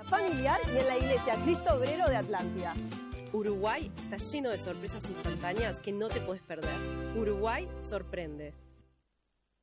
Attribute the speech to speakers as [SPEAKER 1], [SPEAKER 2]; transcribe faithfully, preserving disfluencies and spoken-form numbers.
[SPEAKER 1] familiar y en la iglesia Cristo Obrero de Atlántida.
[SPEAKER 2] Uruguay está lleno de sorpresas instantáneas que no te puedes perder. Uruguay sorprende.